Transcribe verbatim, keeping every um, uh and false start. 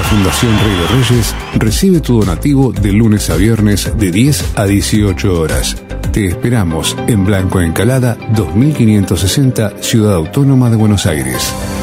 Fundación Rey de Reyes recibe tu donativo de lunes a viernes de diez a dieciocho horas. Te esperamos en Blanco Encalada dos mil quinientos sesenta, Ciudad Autónoma de Buenos Aires.